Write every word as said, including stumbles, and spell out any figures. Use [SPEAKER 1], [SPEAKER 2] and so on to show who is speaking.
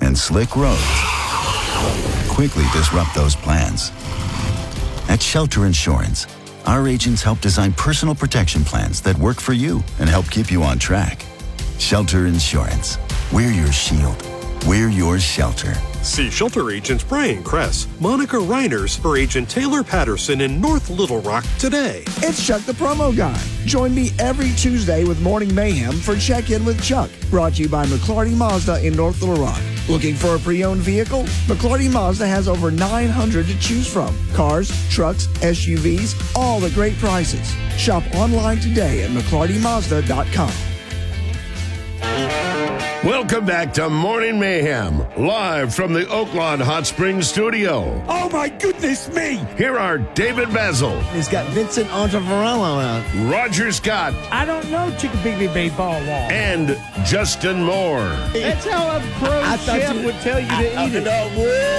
[SPEAKER 1] and slick roads quickly disrupt those plans. At Shelter Insurance, our agents help design personal protection plans that work for you and help keep you on track. Shelter Insurance. We're your shield. We're your shelter.
[SPEAKER 2] See Shelter Agents Brian Kress, Monica Reiners, or Agent Taylor Patterson in North Little Rock today.
[SPEAKER 3] It's Chuck the Promo Guy. Join me every Tuesday with Morning Mayhem for Check-In with Chuck, brought to you by McClarty Mazda in North Little Rock. Looking for a pre-owned vehicle? McClarty Mazda has over nine hundred to choose from. Cars, trucks, S U Vs, all at great prices. Shop online today at McClarty Mazda dot com.
[SPEAKER 4] Welcome back to Morning Mayhem, live from the Oaklawn Hot Springs studio.
[SPEAKER 5] Oh, my goodness me!
[SPEAKER 4] Here are David Basil.
[SPEAKER 6] He's got Vincent Ontavarello out.
[SPEAKER 4] Roger Scott.
[SPEAKER 5] I don't know Chickabiddy Baseball Wall.
[SPEAKER 4] And Justin Moore.
[SPEAKER 5] That's how a pro
[SPEAKER 6] I thought
[SPEAKER 5] chef
[SPEAKER 6] you-
[SPEAKER 5] would tell you to
[SPEAKER 6] I-
[SPEAKER 5] eat
[SPEAKER 6] I-
[SPEAKER 5] it.
[SPEAKER 6] no,